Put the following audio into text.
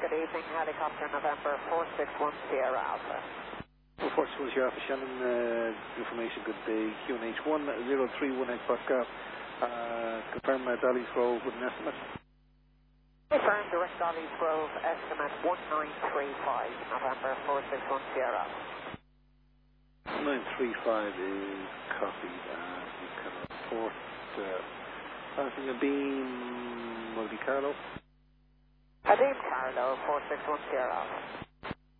Good evening, helicopter November 461 Sierra Alpha. 461 Sierra Alpha, Shannon, information, good day, QNH 1031 Pascal. Confirm Dolly's Grove with an estimate. Confirm direct Dolly's Grove, estimate 1935, November 461 Sierra Alpha. 935 is copied, and we can report passing a beam, Monte Carlo. Adim Carlo, 461 Sierra Alpha.